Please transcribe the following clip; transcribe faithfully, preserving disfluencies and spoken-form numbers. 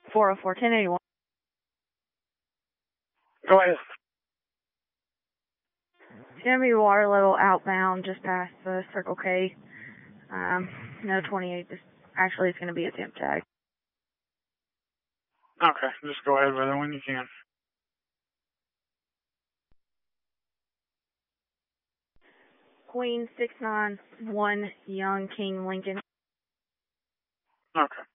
four oh four, ten eighty-one. Go ahead. It's going to be water level outbound just past the Circle K. Um, no twenty-eight. Just, actually, it's going to be a temp tag. Okay, just go ahead with it when you can. Queen six nine one Young King Lincoln. Okay.